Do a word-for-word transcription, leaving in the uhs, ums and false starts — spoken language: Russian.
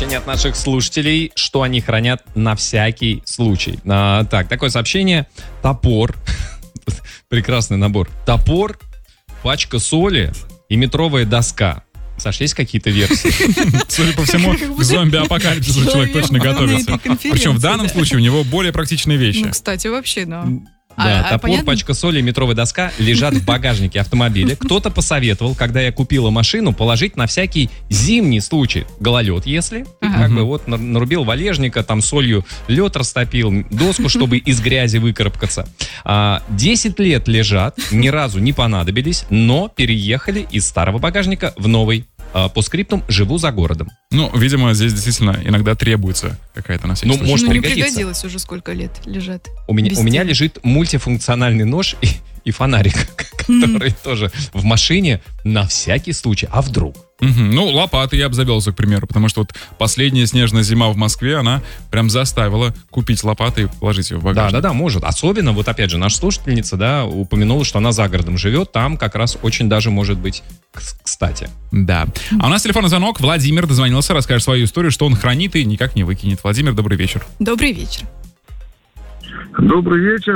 Сообщение от наших слушателей, что они хранят на всякий случай. А, так, такое сообщение. Топор. Прекрасный набор. Топор, пачка соли и метровая доска. Саш, есть какие-то версии? Судя по всему, к зомби-апокалипсису человек точно готовится. Причем в данном случае у него более практичные вещи. Ну, кстати, вообще, да. Да, А, топор, понятно? пачка соли и метровая доска лежат в багажнике автомобиля. Кто-то посоветовал, когда я купила машину, положить на всякий зимний случай. Гололед, если. Ты Ага. как бы вот на- нарубил валежника, там солью лед растопил, доску, чтобы из грязи выкарабкаться. А, десять лет лежат, ни разу не понадобились, но переехали из старого багажника в новый. А, по скриптум живу за городом. Ну, видимо, здесь действительно иногда требуется какая-то на всякий Ну, случай. может Ну, не пригодится. пригодилось уже сколько лет лежат. У меня, у везде. меня лежит мультифункциональный нож и, и фонарик, который тоже в машине на всякий случай. А вдруг? Мгм. Ну, лопаты я обзавелся, к примеру, потому что вот последняя снежная зима в Москве, она прям заставила купить лопаты и положить ее в Да, багажник. да, да, может. Особенно, вот опять же, наша слушательница, да, упомянула, что она за городом живет. Там как раз очень даже может быть к- кстати. Да. А у нас телефонный звонок. Владимир дозвонился, расскажет свою историю, что он хранит и никак не выкинет. Владимир, добрый вечер. Добрый вечер. Добрый вечер.